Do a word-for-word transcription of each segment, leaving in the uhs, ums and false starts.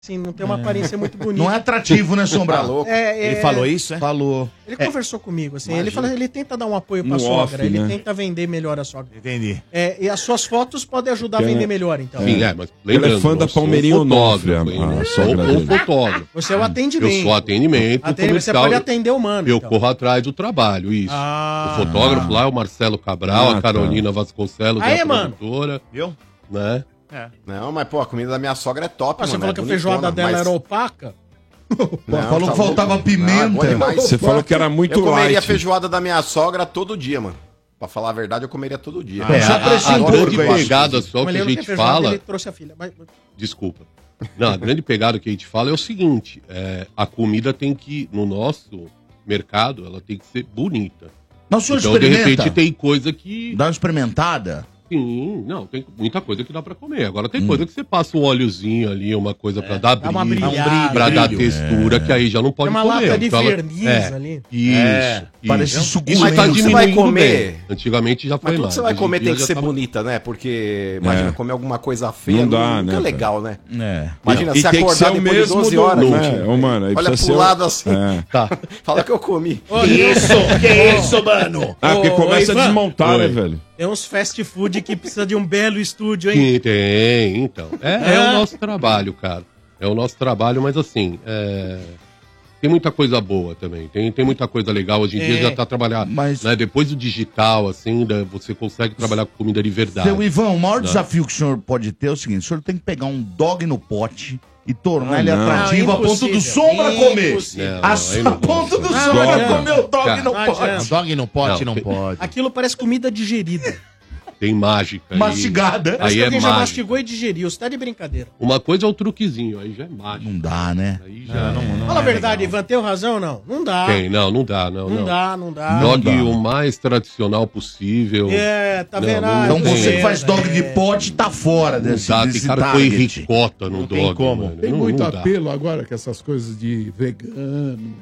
Sim, não tem uma aparência muito bonita. Não é atrativo, né, Sombra? É, é, Ele falou isso, é? Falou. Ele É. conversou comigo, assim. Imagina. Ele fala, ele tenta dar um apoio pra No sogra, off, ele né? tenta vender melhor a sogra. Entendi. É, e as suas fotos podem ajudar a Que é- vender melhor, então. Sim, é, mas Ele lembrando, é fã da eu sou Palmeirinha Onofre, a, fotógrafo, a hein? sogra Sou o dele. fotógrafo. Você é o atendimento. Eu sou atendimento Atendimento, você comercial. pode atender o mano, Eu então. corro atrás do trabalho, isso. Ah. O fotógrafo lá é o Marcelo Cabral, Ah, a tá. Carolina Vasconcelos, Aê, é a mano. produtora. Viu? Né? É. Não, mas pô, a comida da minha sogra é top, Ah, você mano. falou é que a bonitona, feijoada dela mas- era opaca? Não, falou tá que faltava louco. pimenta. Não, é bom demais. Você falou que era muito Eu comeria light. a feijoada da minha sogra todo dia, mano. Pra falar a verdade, eu comeria todo dia. É, a, a, a grande pegada só que Mas ele a não tem gente feijoada, fala... Ele trouxe a filha. Mas... Desculpa. Não, a grande pegada que a gente fala é o seguinte, é, a comida tem que, no nosso mercado, ela tem que ser bonita. Mas o senhor Então, de experimenta? repente, tem coisa que... Dá uma experimentada? Sim, não, tem muita coisa que dá pra comer. Agora tem Hum. coisa que você passa um óleozinho ali, uma coisa pra dar dá uma brilho, brilhada. pra dar Brilho, textura, é. que aí já não pode Tem uma comer. lata de Então ela- verniz é, ali. Isso, É, isso. parece Isso suculento. tá Mas tudo que você vai diminuindo comer- bem. Antigamente já foi Mas tudo mais. que você vai Hoje em comer dia tem que já ser tá- bonita, né? Porque, imagina, É. comer alguma coisa feia Não não, dá, nunca né, é legal, né? É. Imagina, E você tem que ser acordar o depois de mesmo doze do- horas, né? Ô, mano, aí olha precisa pro ser- lado assim, É. Tá. fala que eu comi. Ô, Nilson, Que isso, mano? Ah, porque Ô, começa ô, a Ivan. desmontar, né, Oi. velho? tem uns fast food que precisa de um belo estúdio, hein? Sim, tem, então. É, é É. o nosso trabalho, cara. É o nosso trabalho, mas assim, é, tem muita coisa boa também. Tem, tem muita coisa legal. Hoje em É. dia já tá trabalhando. Mas- Né, depois do digital, assim, né, você consegue trabalhar com comida de verdade. Seu Ivan, o maior Não. desafio que o senhor pode ter é o seguinte: o senhor tem que pegar um dog no pote e tornar Ah, ele não. atrativo Não, a ponto do impossível. sombra comer. Impossível. Não, A, aí não a ponto do pode. sombra não, comer o dog cara. no Não pote. adianta. Dog no pote Não, não, tem- pode. Aquilo parece comida digerida. Tem mágica. aí. Mastigada. Parece Aí que é alguém já mágica. mastigou e digeriu. Você tá de brincadeira. Uma coisa é o truquezinho, aí já é mágica. Não dá, né? Aí já não, Fala a verdade, Ivan, tem razão ou não? Não dá. tem. Não, não dá, não. Não, não. dá, não dá. Dog Não dá. o mais tradicional possível. É, tá Não, vendo? não Ah, Então tem. você que faz dog de É. pote tá fora Não desse, dá, tem desse cara que põe target. ricota no Não dog. tem como. mano. Tem Não- muito não dá. apelo agora com essas coisas de vegano.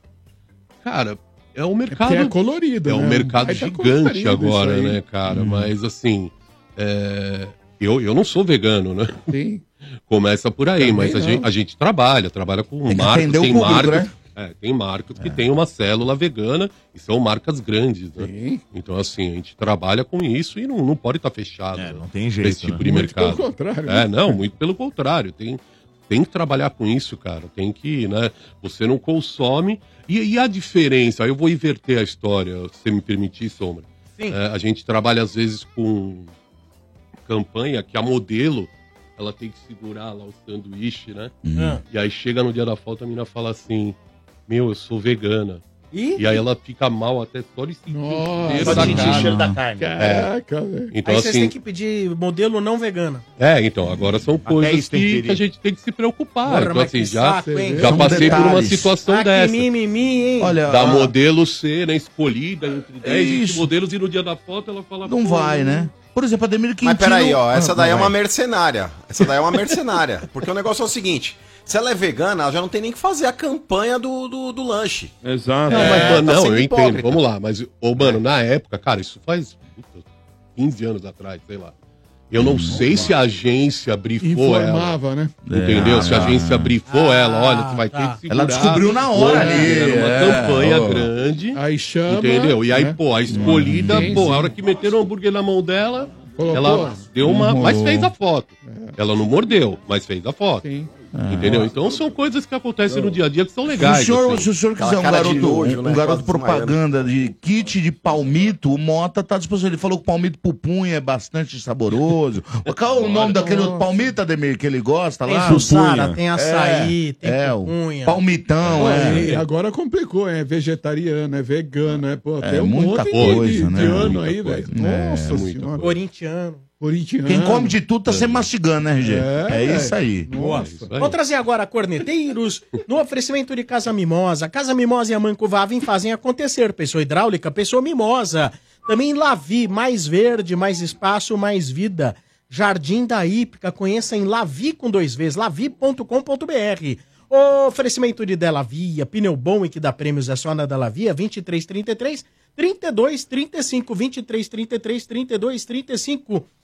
Cara, é um É mercado. porque é colorido, É um né? mercado Baita gigante colorido agora, isso aí. né, cara? Mas assim, é, eu, eu não sou vegano, né? Sim. Começa por aí, Também mas a não. gente, a gente trabalha, trabalha com Tem que marcas, atender o tem público, marcas. né? É, tem marcas que tem uma célula vegana e são marcas grandes, né? Sim. Então, assim, a gente trabalha com isso e não, não pode estar fechado. É, né, não tem pra jeito, esse tipo né? de Muito mercado. pelo contrário, É, né? não, muito pelo contrário. Tem, tem que trabalhar com isso, cara. Tem que, né? Você não consome. E, e a diferença? Aí eu vou inverter a história, se você me permitir, Sombra. Sim. É, a gente trabalha, às vezes, com campanha que a modelo ela tem que segurar lá o sanduíche, né? Ah. E aí chega no dia da foto, a menina fala assim: Meu, eu sou vegana. E? E aí ela fica mal até só de sentir Nossa. o cheiro Só da de sentir carne. o cheiro da carne. Caraca, velho. Então, Aí vocês assim, têm que pedir modelo não vegano. é, então, agora são coisas isso tem que, perigo. que a gente tem que se preocupar. Porra, então, mas assim, que já, saco, hein? já São passei por uma detalhes. situação Ah, que dessa. mimimi, hein? Olha, Da a- modelo ser, né, escolhida entre dez Isso. modelos e no dia da foto ela fala... não "Pô, vai, né? Por exemplo, a Demir Quintino... Mas peraí, ó, essa Ah, daí é vai. uma mercenária. Essa daí é uma mercenária. Porque o negócio é o seguinte: se ela é vegana, ela já não tem nem que fazer a campanha do, do, do lanche. Exato. Não, É, mas, mano, tá não, sendo eu entendo, hipócrita. vamos lá. Mas, ô, mano, na época, cara, isso faz puta, quinze anos atrás, sei lá. Eu não sei se a agência brifou ela. Informava, né? Entendeu? É, se a ah. agência brifou Ah, ela, olha, você vai tá. ter que segurar. Ela descobriu na hora Olha, ali, Era uma é, campanha ó. grande. Aí chama. Entendeu? E aí, né? pô, a escolhida, Sim, pô, sim. a hora que meteram o hambúrguer na mão dela, Colocou. ela deu uma. Uhum. Mas fez a foto. Ela não mordeu, mas fez a foto. Sim. Entendeu? Então são coisas que acontecem no dia a dia que são Se o legais. senhor, assim. se o senhor quiser um Aquela cara de garoto, nojo, um, né? um garoto Quase propaganda de kit de palmito, o Mota tá disponível. Ele falou que o palmito pupunha é bastante saboroso. Qual é o nome daquele outro palmito, Ademir, que ele gosta Tem lá? Jussara, tem açaí, É, tem é, o pupunha. palmitão, Pô, é. e agora complicou, é vegetariano, é vegano, é, pô, tem um muita monte coisa, de, né? de ano Muita aí, coisa. velho. É, Nossa muita senhora. Corintiano. Corintiano. Quem come de tudo tá sempre mastigando, né, R G? É, É, isso aí. Nossa. Isso aí. Vou trazer agora corneteiros no oferecimento de Casa Mimosa. Casa Mimosa e a Manco Vavem fazem acontecer. Pessoa hidráulica, pessoa mimosa. Também Lavi, mais verde, mais espaço, mais vida. Jardim da Hípica, conheça em lavi com dois vezes, lavi ponto com ponto br. Oferecimento de Della Via, pneu bom e que dá prêmios é só na Della Via, vinte e três, trinta e três, trinta e dois, trinta e cinco, vinte e três, trinta e três, trinta e dois, trinta e cinco.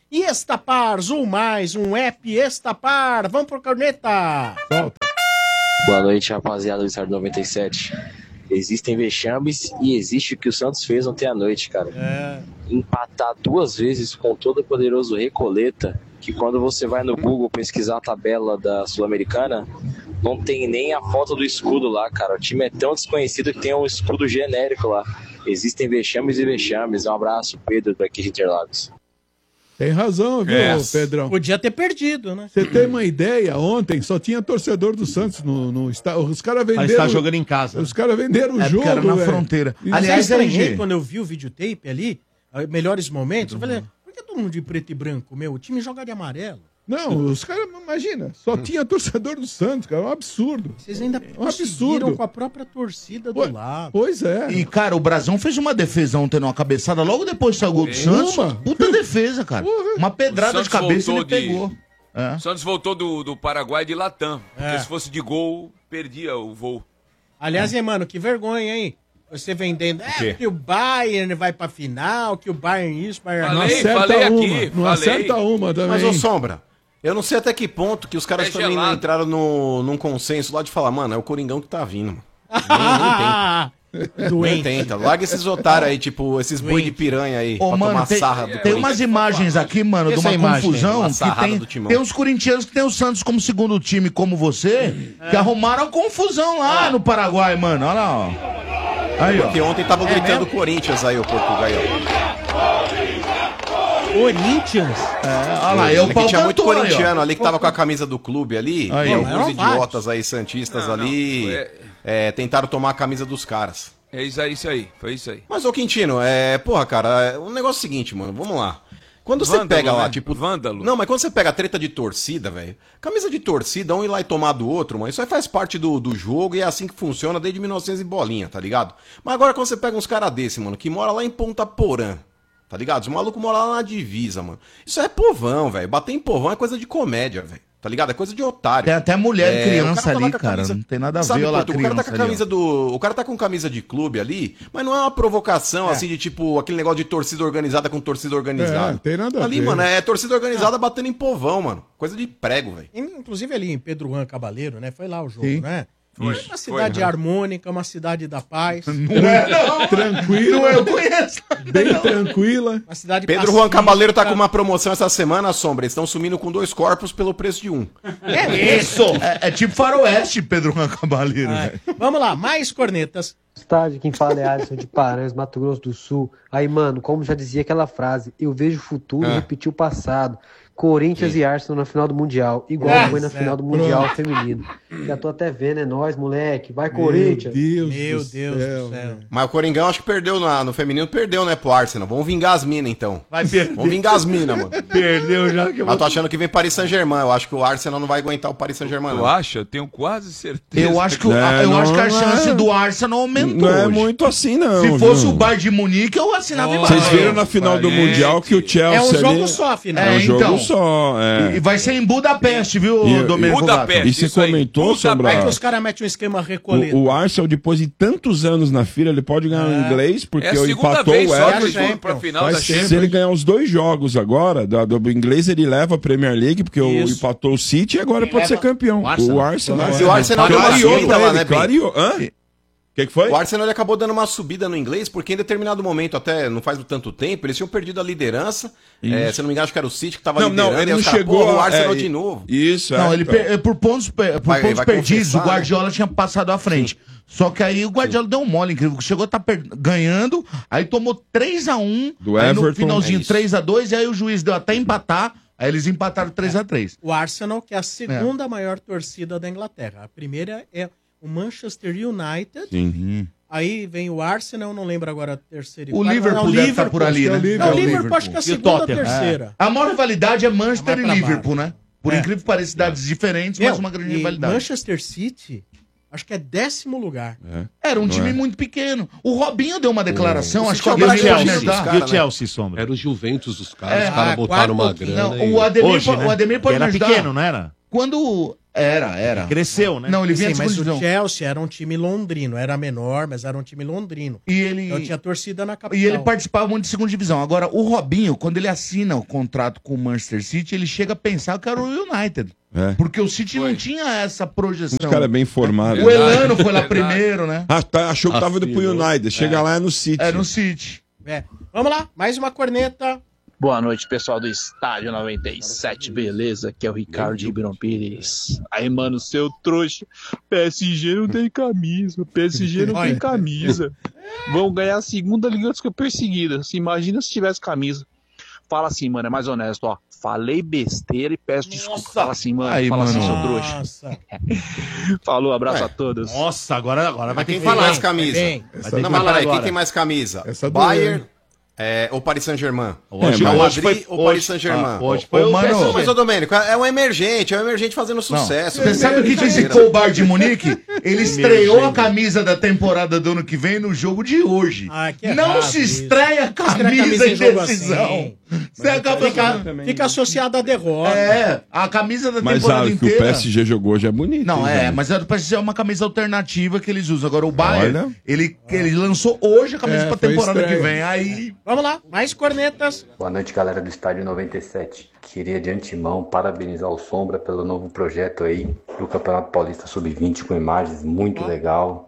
E Estapar, Zoom Mais, um app Estapar. Vamos pro corneta. Boa noite, rapaziada do Estado noventa e sete. Existem vexames e existe o que o Santos fez ontem à noite, cara. É. Empatar duas vezes com o todo poderoso Recoleta, que quando você vai no Google pesquisar a tabela da Sul-Americana, não tem nem a foto do escudo lá, cara. O time é tão desconhecido que tem um escudo genérico lá. Existem vexames e vexames. Um abraço, Pedro, daqui de Interlagos. Tem razão, viu, Yes. Pedrão? Podia ter perdido, né? Você tem uma ideia? Ontem só tinha torcedor do Santos no, no estádio. Os caras venderam. Mas tá jogando em casa. Os caras venderam o É jogo. porque era na velho. fronteira. Isso. Aliás, eu L estranhei G. quando eu vi o videotape ali, ah, melhores momentos, eu falei, por que todo mundo de preto e branco, meu? O time joga de amarelo. Não, os caras, imagina, só tinha torcedor do Santos, cara. É um absurdo. Vocês ainda um conseguiram absurdo. com a própria torcida do Pois- lado. Pois é. E, cara, o Brasão fez uma defesa ontem numa cabeçada, logo depois do seu gol do Santos. Uma? Puta defesa, cara. Uma pedrada O de Santos cabeça e ele voltou de- pegou. É. O Santos voltou do, do Paraguai de Latam. É. Porque se fosse de gol, perdia o voo. Aliás, hein, mano, que vergonha, hein? Você vendendo, é, quê? que o Bayern vai pra final, que o Bayern isso, Bayern Não Falei, acerta falei uma. aqui, não falei. acerta uma também. Mas, ô Sombra, eu não sei até que ponto que os caras É também não gelado. entraram no, num consenso lá de falar, mano, é o Coringão que tá vindo, mano. Nem Doente. tenta. Larga esses otários aí, tipo, esses boi de piranha aí, Ô, pra mano, tomar tem, sarra do tem Corinthians. umas imagens aqui, mano, de Essa uma imagem, confusão uma que sarrada tem, do Timão. tem uns corintianos que tem o Santos como segundo time, como você, que arrumaram a confusão lá no Paraguai, mano. Olha lá, ó. Aí, ó. Porque ontem tava É gritando mesmo? Corinthians aí, o Portugal. Corinthians? É, olha lá, é o É que pau tinha muito cantor aí, ó. corintiano ali que tava com a camisa do clube ali. Aí, e ó. alguns Eram idiotas aí, santistas Não, não, ali, é- é, tentaram tomar a camisa dos caras. É isso aí, isso aí. Foi isso aí. Mas, ô Quintino, é, porra, cara, é, o negócio é o seguinte, mano, vamos lá. Quando você Vândalo, pega lá, né? tipo. Vândalo. Não, mas quando você pega a treta de torcida, velho. Camisa de torcida, um ir lá e tomar do outro, mano. Isso aí faz parte do, do jogo e é assim que funciona desde mil e novecentos e bolinha, tá ligado? Mas agora quando você pega uns caras desse, mano, que mora lá em Ponta Porã, tá ligado? Os malucos moram lá na divisa, mano. Isso é povão, velho. Bater em povão é coisa de comédia, velho. Tá ligado? É coisa de otário. Tem até mulher e É, criança o cara tá lá ali, com a cara. camisa- Não tem nada a Sabe, ver, olha lá, Porto, o cara tá com a criança camisa ali, do. O cara tá com camisa de clube ali, mas não é uma provocação assim de tipo aquele negócio de torcida organizada com torcida organizada. É, tem nada a ali, ver. mano, é torcida organizada batendo em povão, mano. Coisa de prego, velho. Inclusive ali em Pedro Juan Cabaleiro, né? Foi lá o jogo, Sim. né? Foi. Uma cidade harmônica, uma cidade da paz, Tranquila, Não, eu conheço. bem tranquila. uma cidade Pedro pacífica. Juan Cabaleiro tá com uma promoção essa semana, Sombra. Eles estão sumindo com dois corpos pelo preço de um. É isso! É, é tipo faroeste, Pedro Juan Cabaleiro, Ai, velho. vamos lá, mais cornetas. Estádio, quem fala é Alisson de Paranhos, Mato Grosso do Sul. Aí, mano, como já dizia aquela frase, eu vejo o futuro Ah. repetir o passado. Corinthians e Arsenal na final do Mundial, igual Ah, foi na certo. final do Mundial feminino. Já tô até vendo, é nóis, moleque. Vai, Corinthians! Meu Deus, Meu do Deus céu, do céu. velho. Mas o Coringão acho que perdeu na- no feminino, perdeu, né, pro Arsenal. Vamos vingar as minas, então. Vai perder. Vamos vingar as minas, mano. Perdeu já que eu Mas eu tô achando que vem Paris Saint-Germain. Eu acho que o Arsenal não vai aguentar o Paris Saint-Germain, Tu não. acha? Eu tenho quase certeza. Eu acho que, o- É, eu não, acho que a não chance é- do Arsenal aumentou. Não é hoje. muito assim, não. Se fosse viu? o Bayern de Munique, eu assinava Nossa. embaixo. Vocês viram na final do Valente. Mundial que o Chelsea É um jogo ali- só, afinal. É um É, jogo então. só. É. E vai ser em Budapeste, viu, E- Domênico Budapeste. Gato? E você Isso aí. comentou Puta sobre Como é a- que os caras metem um esquema recolhido? o, o Arsenal, depois de tantos anos na fila, ele pode ganhar o inglês, porque É a ele segunda empatou vez o só que Everton. eles vão pra final Mas da se Champions. ele ganhar os dois jogos agora, da- do inglês ele leva a Premier League, porque o, Isso. empatou o City e agora pode ser campeão. O Arsenal. Mas o Arsenal deu uma clareou subida pra lá, ele, né, Ben? clareou. Hã? O que, que foi? O Arsenal ele acabou dando uma subida no inglês, porque em determinado momento, até não faz tanto tempo, eles tinham perdido a liderança. É, se eu não me engano, acho que era o City que tava Não, liderando. não, ele e não os caras, chegou. "Porra, o a- Arsenal é, de novo. Isso, Não, é. ele então. per- é, por pontos, per- por Vai- pontos vai perdidos, confessar, o Guardiola tinha passado à frente. Só que aí o Guardiola deu um mole incrível. Chegou a estar ganhando, aí tomou três a um, Do aí no Everton. finalzinho É isso. três a dois, e aí o juiz deu até empatar, aí eles empataram três a três. O Arsenal, que é a segunda maior torcida da Inglaterra. A primeira é o Manchester United. Sim. Aí vem o Arsenal, não lembro agora a terceira. e O quarta. Liverpool Não, deve estar por ali, acho que é né? o Não, Liverpool. o Liverpool acho que é a E o segunda ou Tottenham? terceira. A maior rivalidade é Manchester Mais e pra Liverpool, baixo. né? Por É. incrível que pareça, cidades diferentes, mas Meu, uma grande e rivalidade. Manchester City, acho que é décimo lugar. Era um Não time é? muito pequeno. O Robinho deu uma declaração, O acho que City é o alguém pode me Chelsea, ajudar. os caras, E o Chelsea, Sombra? Era o Juventus dos caras, É, os caras ah, botaram uma quarto- grana. Não, e- o Ademir, Hoje, po- né? o Ademir pode Era me ajudar. pequeno, não era? Quando era, era. Cresceu, né? Não, ele vinha Sim, de mas segunda o divisão. Chelsea era um time londrino, era menor, mas era um time londrino. E ele... Então tinha torcida na capital. E ele participava muito de segunda divisão. Agora, o Robinho, quando ele assina o contrato com o Manchester City, ele chega a pensar que era o United. É. Porque o City não tinha essa projeção. Os caras bem formados. O Elano foi lá primeiro, né? Ah, tá, achou que tava indo pro Assinou. United. Chega É. lá é no City. É no City. É. Vamos lá, mais uma corneta. Boa noite, pessoal do Estádio noventa e sete, beleza? Aqui é o Ricardo de Ribeirão Pires. Aí, mano, seu trouxa, P S G não tem camisa, P S G não tem camisa. Vão ganhar a segunda Liga dos Campeões seguida. Se imagina se tivesse camisa. Fala assim, mano, é mais honesto, ó. Falei besteira e peço desculpa. Fala assim, mano, Aí, fala mano. assim, seu trouxa. Falou, abraço Ué. a todos. Nossa, agora, agora vai Mas ter quem que tem falar. mais camisa? Vai ter que Não, mas falar peraí, quem agora. tem mais camisa? Essa Bayern doeu, é, ou Paris Saint-Germain? Hoje- Real hoje Madrid foi- ou Paris hoje- Saint-Germain? ah, hoje foi Ô, o mano, P S G. Não, mas, ô Domênico, é um emergente, é um emergente fazendo sucesso. Você sabe o que disse o Bayern de Munique? Ele estreou a camisa da temporada do ano que vem no jogo de hoje. Ah, que não errado se isso. estreia a camisa, Estreia a camisa em em jogo decisão. assim. Você acaba Fica, fica associado à derrota. É, a camisa da Mas temporada a que o inteira. P S G jogou hoje é bonito. Não, hein, é, velho? mas a do P S G é uma camisa alternativa que eles usam. Agora o Bayern, Olha. ele, ele lançou hoje a camisa É, pra foi temporada que estreia. vem. Aí. Vamos lá, mais cornetas. Boa noite, galera do Estádio noventa e sete. Queria de antemão parabenizar o Sombra pelo novo projeto aí do Campeonato Paulista sub vinte com imagens muito legal.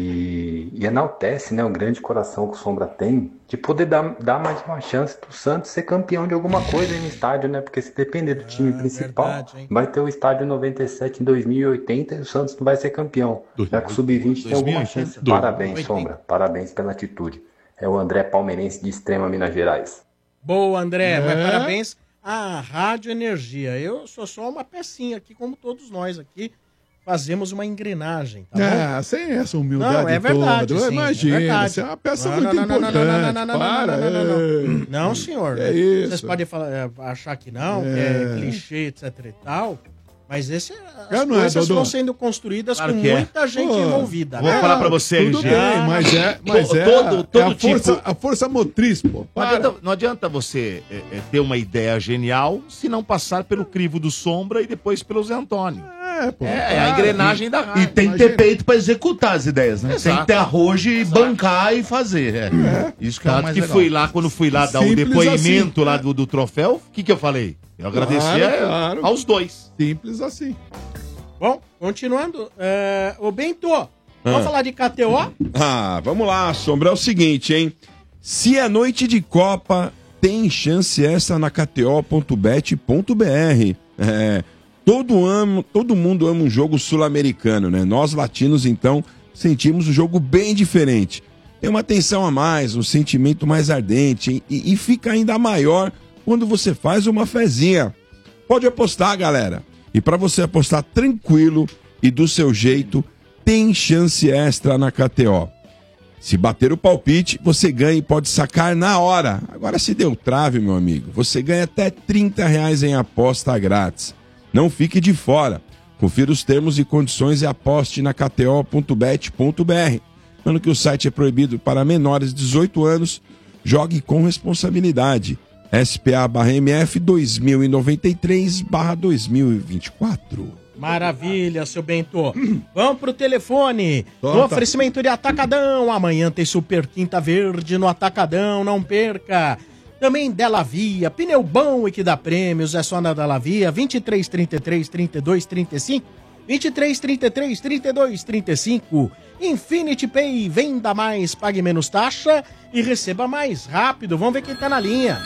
E, e enaltece, né, o grande coração que o Sombra tem de poder dar, dar mais uma chance do Santos ser campeão de alguma coisa aí no estádio, né? Porque se depender do time principal, verdade, hein? vai ter o Estádio noventa e sete em dois mil e oitenta e o Santos não vai ser campeão. Já que o sub vinte tem alguma chance. Parabéns, Sombra. Parabéns pela atitude. É o André Palmeirense de Extrema, Minas Gerais. Boa, André. É. Mas parabéns à Rádio Energia. Eu sou só uma pecinha aqui, como todos nós aqui. Fazemos uma engrenagem, tá bom? Ah, sem essa humildade Não, é verdade, toda. sim, Imagina, é verdade. você é uma peça Não, muito não, não, não, importante. não, não, não, não, Para. não, não, não, não. é. Não, senhor. É isso. Vocês podem falar, é, achar que não, que É. é clichê, etc e tal. Mas esse, É, as não é, coisas Dodô? vão sendo construídas Claro com que é. muita gente Pô, envolvida. Vou né? falar pra você, Tudo G. bem, mas é, mas é, Todo- a- todo é a, tipo- força, a força motriz, pô. Não Para. adianta, não adianta você é, é, ter uma ideia genial se não passar pelo crivo do Sombra e depois pelo Zé Antônio. É, pô. É, é a engrenagem da E rádio. tem que ter peito pra executar as ideias, né? Tem Exato. que ter arrojo e bancar e fazer. É. Isso que é o Tanto mais que legal. fui lá, quando fui lá dar o Simples depoimento assim. lá do, do troféu, o que, que eu falei? Eu agradeci Claro, a- claro. aos dois. Simples assim. Bom, continuando. É, ô, Bento, vamos falar de K T O? Ah, vamos lá, Sombra. É o seguinte, hein? Se é noite de Copa, tem chance extra na K T O ponto bet ponto b r. É, todo, amo, todo mundo ama um jogo sul-americano, né? Nós latinos, então, sentimos um jogo bem diferente. Tem uma tensão a mais, um sentimento mais ardente, hein? e, e fica ainda maior quando você faz uma fezinha. Pode apostar, galera. E para você apostar tranquilo e do seu jeito, tem chance extra na K T O. Se bater o palpite, você ganha e pode sacar na hora. Agora, se deu trave, meu amigo, você ganha até trinta reais em aposta grátis. Não fique de fora. Confira os termos e condições e aposte na K T O ponto bet ponto b r. Lembrando que o site é proibido para menores de dezoito anos. Jogue com responsabilidade. S P A barra M F dois mil e noventa e três barra dois mil e vinte e quatro. Maravilha, seu Bento. Vamos pro telefone. Tota. No oferecimento de Atacadão. Amanhã tem Super Quinta Verde no Atacadão, não perca. Também Della Via, pneu bom e que dá prêmios, é só na Della Via, vinte e três, trinta e três, trinta e dois, trinta e cinco, vinte e três, trinta e três, trinta e dois, trinta e cinco. Infinity Pay, venda mais, pague menos taxa e receba mais rápido. Vamos ver quem tá na linha.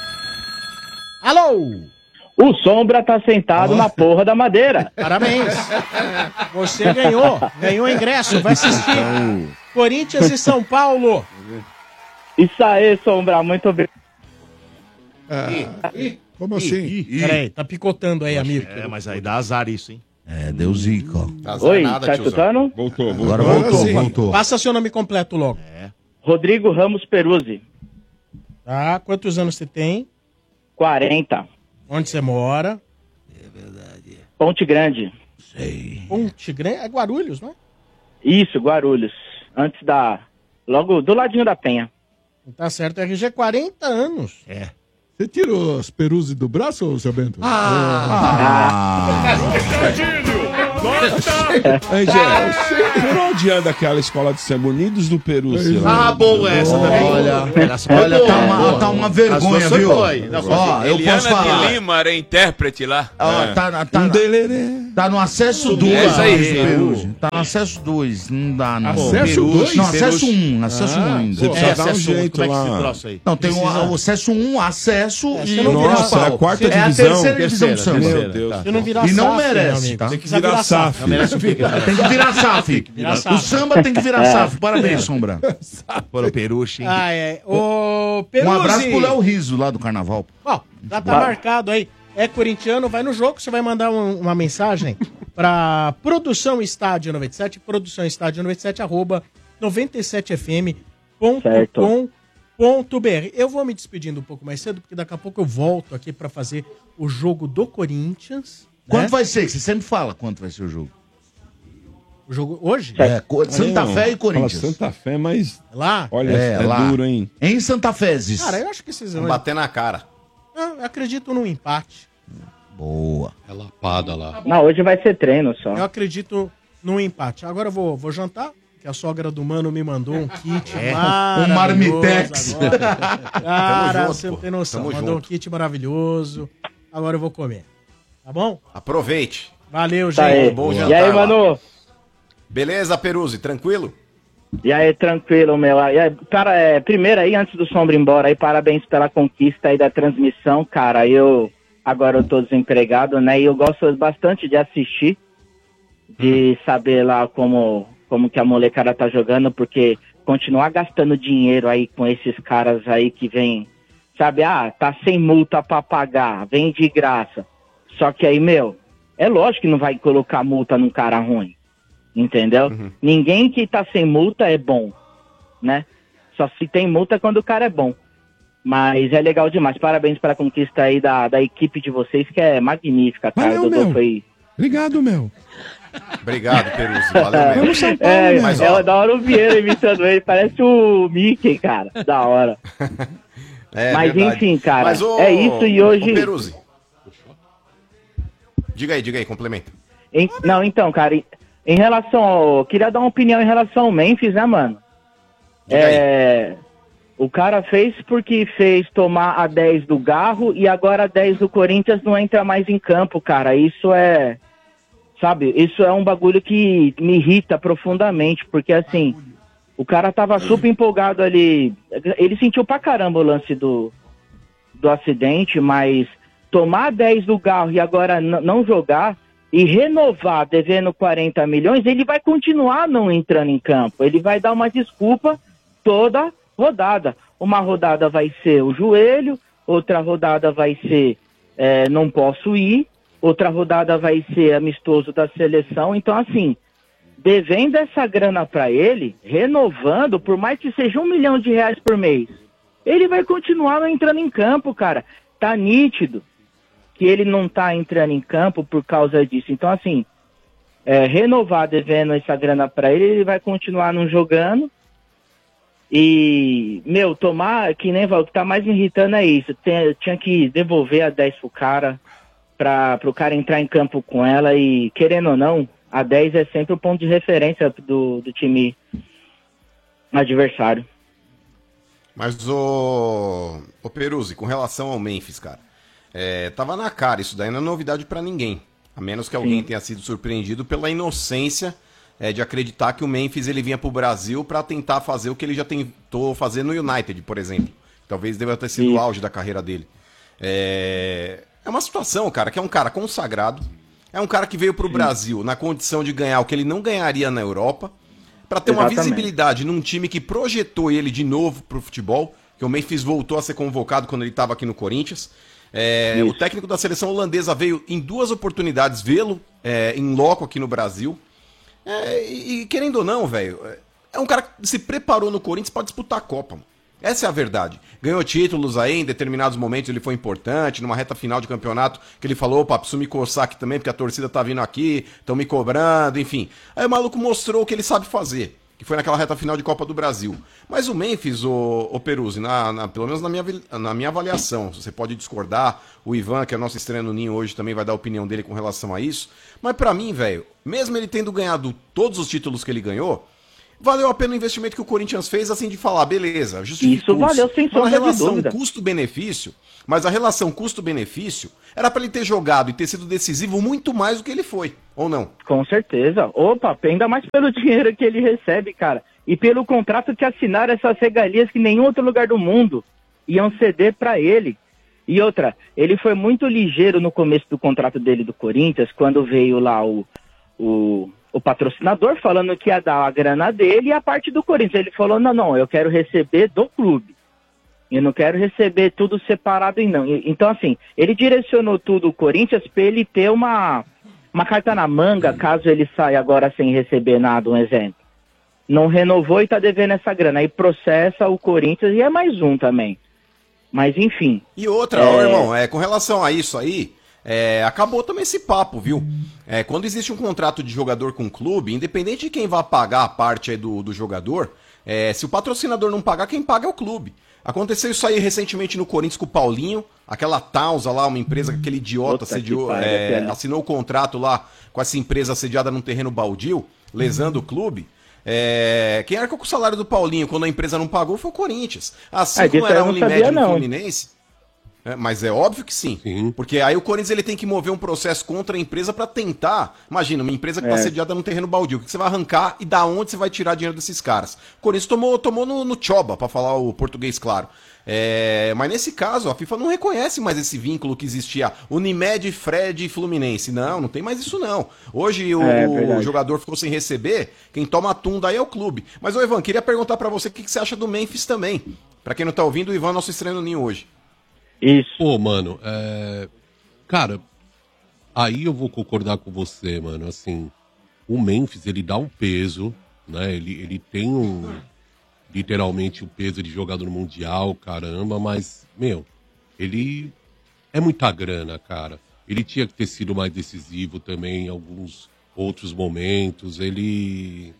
Alô? O Sombra tá sentado na porra da madeira. Parabéns. Você ganhou, ganhou ingresso, vai assistir. Corinthians e São Paulo. Isso aí, Sombra, muito obrigado. Ah, como assim? Peraí, tá picotando aí, amigo. É, mas aí dá azar isso, hein? É, deu zica, ó. Oi, tá escutando? Voltou, voltou. Agora voltou, sim. voltou. Passa seu nome completo logo. Rodrigo Ramos Peruzzi, Tá, quantos anos você tem? quarenta, Onde você mora? Ponte Grande. Ponte Grande, é Guarulhos, não é? Isso, Guarulhos. Antes da... Logo do ladinho da Penha. Tá certo, R G, quarenta anos. É. Você tirou os peruzes do braço, ô, seu Bento? Ah! Aí, gente, por onde anda aquela escola de samba? Unidos do Peru, sei lá. Ah, boa essa também. Olha, olha, tá uma, tá uma vergonha, viu? Ó, eu posso Eliana falar. de Lima era intérprete lá. Ó, tá, tá, tá no acesso dois. Essa aí. Peruge. Tá no acesso dois. Não dá, não. Acesso dois? Não, acesso um. Acesso um ainda. Você precisa É, dar um acesso um, jeito como é que lá. se troça aí? Não, tem o, o acesso um, acesso e você não o vira Nossa, é a principal. quarta É a divisão. terceira divisão do samba. terceira, Meu Deus. tá. Se não virar E não S A F, merece, meu amigo, tá? Tem que Virar virar S A F. S A F. Não merece o quê? Tem que virar S A F. Virar S A O F. samba tem que virar S A F. Parabéns, Sombra. Foram peruche, hein? Ah, é. Ô, Peruzzi. Um abraço pro Léo Riso lá do Carnaval. Ó, já tá marcado aí. É corintiano, vai no jogo, você vai mandar um- uma mensagem pra Produção Estádio noventa e sete, Produção Estádio noventa e sete, arroba noventa e sete f m ponto com ponto b r. Eu vou me despedindo um pouco mais cedo, porque daqui a pouco eu volto aqui pra fazer o jogo do Corinthians. Quanto né? vai ser? Que você sempre fala quanto vai ser o jogo. O jogo hoje? É, Co- Santa Não, Fé e fala Corinthians. Santa Fé, mas Lá? olha, É, é, lá. duro, hein? Em Santa Fezes. Cara, eu acho que esses... Vão bater na cara. Eu acredito num empate. Boa. É lapada lá. Não, hoje vai ser treino só. Eu acredito num empate. Agora eu vou, vou jantar, que a sogra do Mano me mandou um kit É, maravilhoso. um marmitex. agora. Cara, Tamo junto, você não pô. tem noção. Tamo Mandou junto. um kit maravilhoso. Agora eu vou comer. Tá bom? Aproveite. Valeu, Tá gente. aí. Bom E jantar aí, lá. mano? Beleza, Peruzzi? Tranquilo? E aí, tranquilo, meu. E aí, cara, é, primeiro aí, antes do Sombra ir embora, aí, parabéns pela conquista aí da transmissão, cara. Eu, agora eu tô desempregado, né, e eu gosto bastante de assistir, de saber lá como, como que a molecada tá jogando, porque continuar gastando dinheiro aí com esses caras aí que vem, sabe, ah, tá sem multa pra pagar, vem de graça. Só que aí, meu, é lógico que não vai colocar multa num cara ruim. Entendeu? Uhum. Ninguém que tá sem multa é bom, né? Só se tem multa quando o cara é bom. Mas é legal demais. Parabéns pela conquista aí da, da equipe de vocês, que é magnífica, cara. Valeu, O Dodô meu. foi... Obrigado, meu. Obrigado, Peruzzi. Valeu mesmo. Vamos São Paulo, É, meu. Mas, é ó, da hora o Vieira imitando ele. Parece o Mickey, cara. Da hora. é Mas verdade. enfim, cara, Mas, ô, é isso e hoje- ô, Peruzzi. Diga aí, diga aí, complementa. Em- não, então, cara, em, em relação ao... Queria dar uma opinião em relação ao Memphis, né, mano? Diga aí. É... O cara fez porque fez tomar a dez do Garro e agora a dez do Corinthians não entra mais em campo, cara. Isso é... Sabe? Isso é um bagulho que me irrita profundamente, porque assim... O cara tava super empolgado ali. Ele sentiu pra caramba o lance do, do acidente, mas tomar dez do Garro e agora n- não jogar e renovar devendo quarenta milhões, ele vai continuar não entrando em campo. Ele vai dar uma desculpa toda rodada. Uma rodada vai ser o joelho, outra rodada vai ser é, não posso ir, outra rodada vai ser amistoso da seleção. Então, assim, devendo essa grana pra ele, renovando, por mais que seja um milhão de reais por mês, ele vai continuar não entrando em campo, cara. Tá nítido que ele não tá entrando em campo por causa disso. Então, assim, é, renovar devendo essa grana pra ele, ele vai continuar não jogando. E, meu, tomar, que nem o que tá mais me irritando é isso. Tem- tinha que devolver a dez pro cara, pra, pro cara entrar em campo com ela e, querendo ou não, a dez é sempre o ponto de referência do, do time adversário. Mas o, o Peruzzi, com relação ao Memphis, cara, é, tava na cara, isso daí não é novidade pra ninguém. A menos que alguém Sim. tenha sido surpreendido pela inocência é, de acreditar que o Memphis ele vinha pro Brasil pra tentar fazer o que ele já tentou fazer no United, por exemplo. Talvez deva ter sido Sim. o auge da carreira dele. É, é uma situação, cara, que é um cara consagrado, é um cara que veio pro Brasil na condição de ganhar o que ele não ganharia na Europa, pra ter uma Exatamente. visibilidade num time que projetou ele de novo pro futebol, que o Memphis voltou a ser convocado quando ele estava aqui no Corinthians. É, o técnico da seleção holandesa veio em duas oportunidades vê-lo é, em loco aqui no Brasil. É, e, e querendo ou não, velho, é um cara que se preparou no Corinthians para disputar a Copa. Mano. Essa é a verdade. Ganhou títulos aí, em determinados momentos ele foi importante, numa reta final de campeonato, que ele falou, opa, preciso me coçar aqui também, porque a torcida tá vindo aqui, estão me cobrando, enfim. Aí o maluco mostrou o que ele sabe fazer. que foi naquela reta final de Copa do Brasil. Mas o Memphis, o, o Peruzzi, na, na, pelo menos na minha, na minha avaliação, você pode discordar, o Ivan, que é nosso estreia no Ninho hoje, também vai dar a opinião dele com relação a isso, mas pra mim, velho, mesmo ele tendo ganhado todos os títulos que ele ganhou, valeu a pena o investimento que o Corinthians fez, assim, de falar, beleza, justifica Isso valeu sem Mas a sombra de relação dúvida. custo-benefício, mas a relação custo-benefício era pra ele ter jogado e ter sido decisivo muito mais do que ele foi, ou não? Com certeza. Opa, ainda mais pelo dinheiro que ele recebe, cara. E pelo contrato que assinaram essas regalias que nenhum outro lugar do mundo iam ceder pra ele. E outra, ele foi muito ligeiro no começo do contrato dele do Corinthians, quando veio lá o, o, o patrocinador falando que ia dar a grana dele e a parte do Corinthians. Ele falou, não, não, eu quero receber do clube. Eu não quero receber tudo separado, não. Então, assim, ele direcionou tudo o Corinthians para ele ter uma, uma carta na manga, caso ele saia agora sem receber nada, um exemplo. Não renovou e tá devendo essa grana. Aí processa o Corinthians e é mais um também. Mas, enfim. E outra, é... ó, irmão, é, com relação a isso aí, é, acabou também esse papo, viu? É, quando existe um contrato de jogador com o clube, independente de quem vai pagar a parte aí do, do jogador, é, se o patrocinador não pagar, quem paga é o clube. Aconteceu isso aí recentemente no Corinthians com o Paulinho, aquela Tausa lá, uma empresa que aquele idiota sediou, é, assinou o contrato lá com essa empresa sediada num terreno baldio, lesando o clube. É, quem arcou com o salário do Paulinho quando a empresa não pagou foi o Corinthians. Assim É, como disso era eu a não Unimed sabia, no não. Fluminense. É, mas é óbvio que sim, porque aí o Corinthians ele tem que mover um processo contra a empresa pra tentar. Imagina, uma empresa que tá É. sediada num terreno baldio, o que você vai arrancar e da onde você vai tirar dinheiro desses caras? O Corinthians tomou, tomou no, no choba, pra falar o português claro. É, mas nesse caso, a FIFA não reconhece mais esse vínculo que existia Unimed, Fred e Fluminense. Não, não tem mais isso não. Hoje o, É, o verdade. jogador ficou sem receber, quem toma a tunda aí é o clube. Mas, ô Ivan, queria perguntar pra você o que, que você acha do Memphis também. Pra quem não tá ouvindo, o Ivan é nosso estreia no Ninho hoje. Isso. Pô, mano, é... cara, aí eu vou concordar com você, mano. Assim, o Memphis, ele dá um peso, né? Ele, ele tem um, literalmente o peso de jogador mundial, caramba, mas, meu, ele é muita grana, cara. Ele tinha que ter sido mais decisivo também em alguns outros momentos. Ele...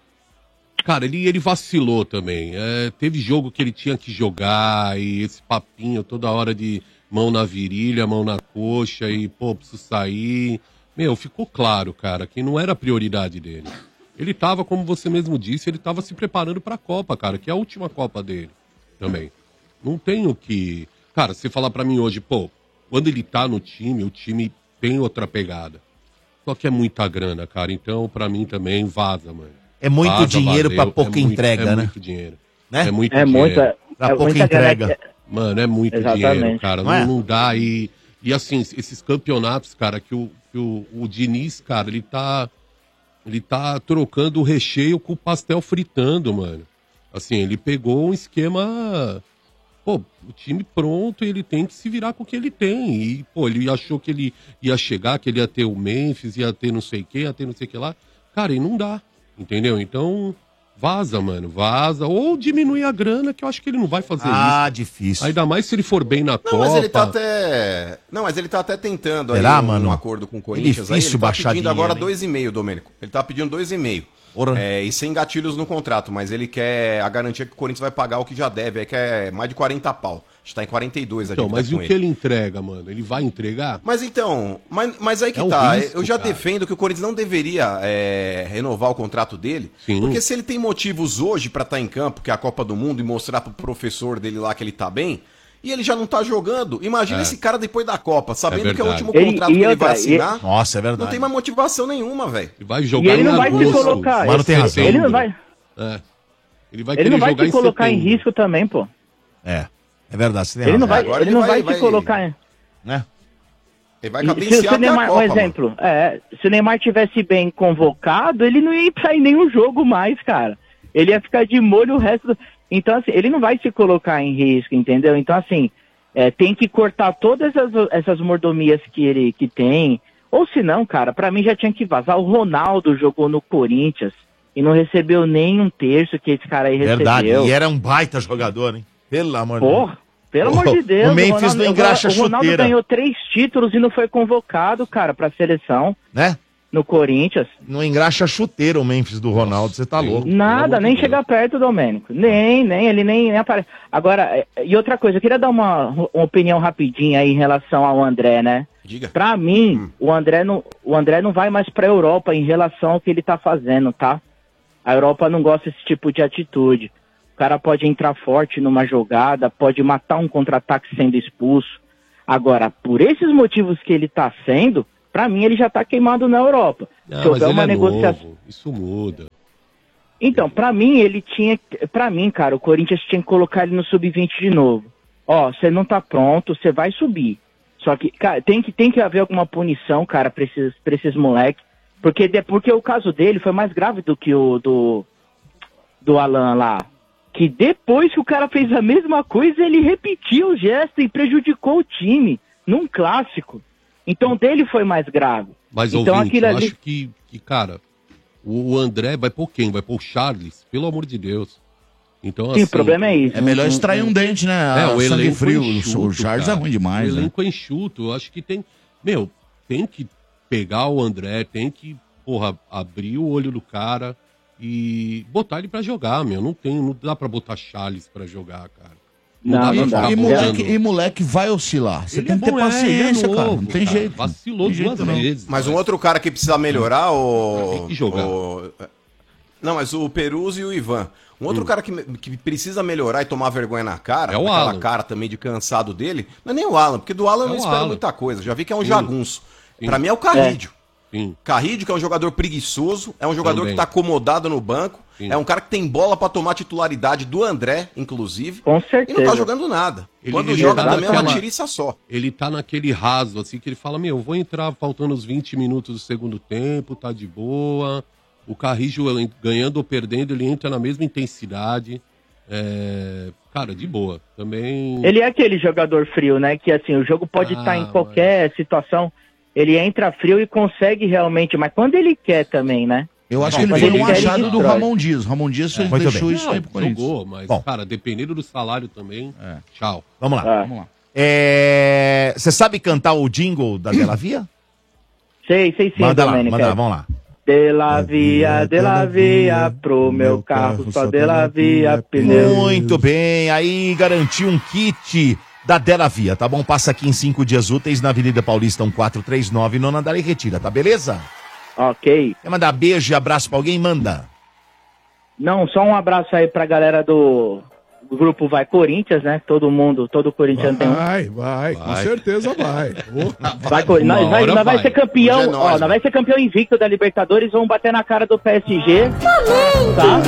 Cara, ele, ele vacilou também. É, teve jogo que ele tinha que jogar e esse papinho toda hora de mão na virilha, mão na coxa e, pô, preciso sair. Meu, ficou claro, cara, que não era a prioridade dele. Ele tava, como você mesmo disse, ele tava se preparando pra Copa, cara, que é a última Copa dele também. Não tem o que... Cara, você falar pra mim hoje, pô, quando ele tá no time, o time tem outra pegada. Só que é muita grana, cara. Então, pra mim também, vaza, mano. É muito Vaza, dinheiro valeu. pra pouca É muito- entrega, é né? muito dinheiro. Né? É muito É dinheiro. muita- Pra é pouca muita grana entrega. que- Mano, é muito Exatamente. dinheiro, cara. Não Não, é? não dá. E, e assim, esses campeonatos, cara, que o, que o, o Diniz, cara, ele tá. Ele tá trocando o recheio com o pastel fritando, mano. Assim, ele pegou um esquema. Pô, o time pronto, ele tem que se virar com o que ele tem. E, pô, ele achou que ele ia chegar, que ele ia ter o Memphis, ia ter não sei o que, ia ter não sei o que lá. Cara, e não dá. Entendeu? Então, vaza, mano, vaza. Ou diminui a grana, que eu acho que ele não vai fazer isso. Ah, difícil. Ainda mais se ele for bem na Não, Copa. mas ele tá até. Não, mas ele tá até tentando aí Será, um, mano? um acordo com o É Corinthians. aí, difícil ele tá baixar pedindo dinheiro, agora hein? dois e meio, Domênico. Ele tá pedindo dois e meio. Ora. É, e sem gatilhos no contrato, mas ele quer a garantia que o Corinthians vai pagar o que já deve, é que é mais de quarenta pau. A gente tá em quarenta e dois a Então, dívida mas e com o que ele entrega, mano? Ele vai entregar? Mas então, mas, mas aí que É um tá, risco, eu já cara. defendo que o Corinthians não deveria é, renovar o contrato dele, Sim. porque se ele tem motivos hoje pra estar em campo, que é a Copa do Mundo, e mostrar pro professor dele lá que ele tá bem, e ele já não tá jogando, imagina É. esse cara depois da Copa, sabendo É que é o verdade. último Ele- contrato e que ele outra, vai e- assinar, Nossa, é não verdade. tem mais motivação nenhuma, velho. Ele vai E jogar ele em não vai se agosto, colocar. Mano, tem razão. Ele não vai, É. Ele vai ele querer não vai jogar se em colocar em setembro. risco também, pô. É, é verdade. Você tem Ele não razão. vai, Agora ele ele não vai- vai, vai- se colocar em... Né? Ele vai E se, cadenciar se o até a Neymar, Copa, um mano. exemplo, é, se o Neymar tivesse bem convocado, ele não ia ir pra nenhum jogo mais, cara. Ele ia ficar de molho o resto do... Então, assim, ele não vai se colocar em risco, entendeu? Então, assim, é, tem que cortar todas essas, essas mordomias que ele que tem. Ou se não, cara, pra mim já tinha que vazar. O Ronaldo jogou no Corinthians e não recebeu nem um terço que esse cara aí recebeu. Verdade. E era um baita jogador, hein? Pelo amor de Deus. Porra, pelo O- amor de Deus. o Memphis Ronaldo- não engraxa o Ronaldo chuteira. ganhou três títulos e não foi convocado, cara, pra seleção. Né? no Corinthians. Não engraxa chuteiro o Memphis do Ronaldo, você tá louco. Nada, nem chega perto, Domênico. Nem, nem, ele nem, nem aparece. Agora, e outra coisa, eu queria dar uma, uma opinião rapidinha aí em relação ao André, né? Diga. Pra mim, hum. o, André não, o André não vai mais pra Europa em relação ao que ele tá fazendo, tá? A Europa não gosta desse tipo de atitude. O cara pode entrar forte numa jogada, pode matar um contra-ataque sendo expulso. Agora, por esses motivos que ele tá sendo, pra mim ele já tá queimado na Europa. Não, Se houver mas ele uma é negociação... novo, isso muda. Então, pra mim, ele tinha... Pra mim, cara, o Corinthians tinha que colocar ele no sub vinte de novo. Ó, você não tá pronto, você vai subir. Só que, cara, tem que, tem que haver alguma punição, cara, pra esses, pra esses moleques. Porque, porque o caso dele foi mais grave do que o do, do Alan lá. Que depois que o cara fez a mesma coisa, ele repetiu o gesto e prejudicou o time num clássico. Então dele foi mais grave. Mas, então, ouvinte, aquilo eu ali... acho que, que, cara, o, o André vai pôr quem? Vai pôr o Charles? Pelo amor de Deus. Então, Sim, o problema é isso. É melhor extrair um dente, né? É, o sangue elenco frio. enxuto, o Charles cara. é ruim demais, O né? elenco é enxuto. Eu acho que tem... Meu, tem que pegar o André, tem que, porra, abrir o olho do cara e botar ele pra jogar, meu. Não tem, não dá pra botar Charles pra jogar, cara. Não, dá não pra dá. ficar E moleque, botando- e moleque vai oscilar. Você Ele tem é que ter bom, é, paciência, ele é cara. novo, Não tem cara. jeito. Vacilou Tem jeito, duas não. vezes. Mas um outro cara que precisa melhorar, o. Tem que jogar. o- Não, mas o Peruzzi e o Ivan. Um outro Hum. cara que, que precisa melhorar e tomar vergonha na cara, É o aquela Alan. cara também de cansado dele, não é nem o Alan, porque do Alan eu É não o espero Alan. muita coisa. Já vi que é um Sim. jagunço. Sim. Pra mim é o Carrídio. Sim. Carrídio, que é um jogador preguiçoso, é um jogador Também. que tá acomodado no banco, Sim. é um cara que tem bola pra tomar titularidade do André, inclusive, Com e certeza. não tá jogando nada. Ele- Quando ele joga tá também é uma naquela- tiriça só. Ele tá naquele raso, assim, que ele fala, meu, vou entrar faltando os vinte minutos do segundo tempo, tá de boa. O Carrijo ganhando ou perdendo, ele entra na mesma intensidade. É, cara, de boa. Também. Ele é aquele jogador frio, né? Que assim, o jogo pode Ah, estar em qualquer situação. Ele entra frio e consegue realmente, mas quando ele quer também, né? Eu acho Bom, que quando ele foi um quer, ele achado do destrói. Ramon Dias. Ramon Dias É. Muito deixou bem. isso aí pro Corinthians. Jogou, mas, Bom. cara, dependendo do salário também, tchau. Vamos lá. Ah. Vamos lá. É, você sabe cantar o jingle da Della Via? Sei, sei sim, Manda lá, Domênico, manda lá, é. vamos lá. De la via, de la via, pro meu carro só de la via, pneu. Muito bem, aí garantiu um kit da Della Via, tá bom? Passa aqui em cinco dias úteis na Avenida Paulista mil quatrocentos e trinta e nove, Nona Dali Retira, tá beleza? Ok. Quer mandar beijo e abraço pra alguém? Manda. Não, só um abraço aí pra galera do, do grupo Vai Corinthians, né? Todo mundo, todo corintiano tem um. Vai, vai, com certeza vai. Vai, Cor- nós, Uma vai, hora nós vai vai. ser campeão, Hoje é nóis, ó, nós né? vai ser campeão invicto da Libertadores, vamos bater na cara do P S G. Tá?